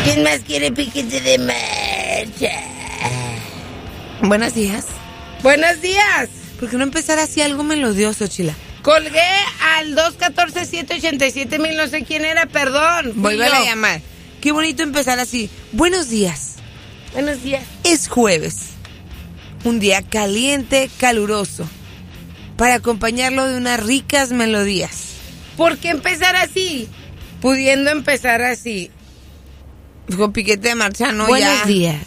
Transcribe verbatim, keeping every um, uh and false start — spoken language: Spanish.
¿Quién más quiere piquete de marcha? Buenos días. Buenos días. ¿Por qué no empezar así algo melodioso, Chila? Colgué al dos uno cuatro, siete ocho siete mil, no sé quién era, perdón. Vuelve a llamar. Qué bonito empezar así. Buenos días. Buenos días. Es jueves. Un día caliente, caluroso. Para acompañarlo de unas ricas melodías. ¿Por qué empezar así? Pudiendo empezar así. Con piquete de marcha, no Buenos ya. días.